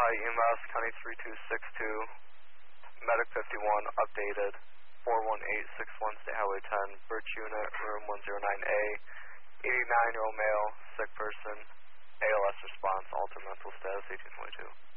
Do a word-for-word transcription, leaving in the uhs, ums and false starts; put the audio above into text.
Uh, E M S, County three two six two, Medic fifty-one, updated, four one eight six one, State Highway ten, Birch Unit, room one oh nine A, eighty-nine-year-old male, sick person, A L S response, altered mental status, eighteen twenty-two.